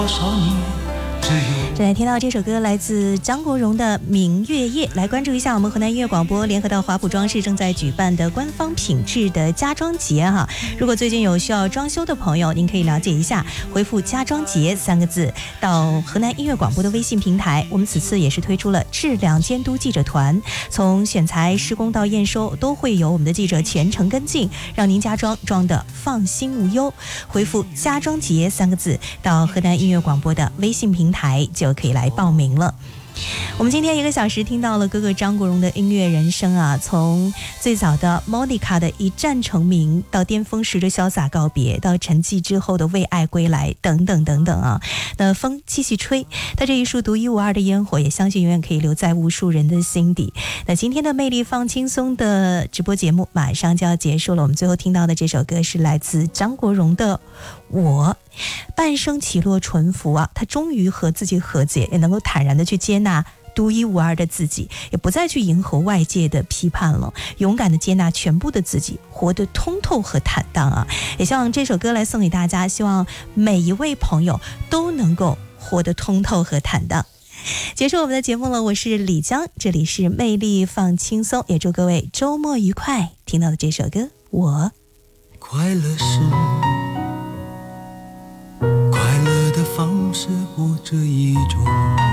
正在听到这首歌来自张国荣的《明月夜》，来关注一下我们河南音乐广播联合到华普装饰正在举办的官方品质的家装节哈。如果最近有需要装修的朋友，您可以了解一下，回复家装节3个字到河南音乐广播的微信平台。我们此次也是推出了质量监督记者团，从选材、施工到验收都会有我们的记者全程跟进，让您家装装得放心无忧。回复家装节3个字到河南音乐广播的微信平台就可以来报名了。我们今天1个小时听到了哥哥张国荣的音乐人生啊，从最早的 Monica 的一战成名，到巅峰时的潇洒告别，到沉寂之后的为爱归来，等等等等啊。那风继续吹，他这一束独一无二的烟火，也相信永远可以留在无数人的心底。那今天的魅力放轻松的直播节目马上就要结束了，我们最后听到的这首歌是来自张国荣的我。半生起落沉浮啊，他终于和自己和解，也能够坦然的去接纳独一无二的自己，也不再去迎合外界的批判了，勇敢的接纳全部的自己，活得通透和坦荡啊！也希望这首歌来送给大家，希望每一位朋友都能够活得通透和坦荡。结束我们的节目了，我是李江，这里是魅力放轻松，也祝各位周末愉快。听到的这首歌，我快乐是快乐的方式，不止一种。